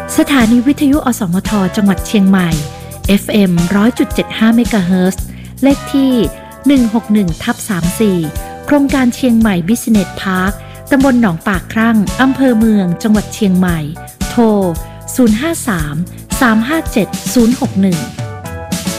สถานีวิทยุอสมทจังหวัดเชียงใหม่ FM 100.75 เมกะเฮิรตซ์ เลขที่ 161/34 โครงการเชียงใหม่ Business Park ตำบลหนองปากครั่ง อำเภอเมือง จังหวัดเชียงใหม่ โทร 053 357 061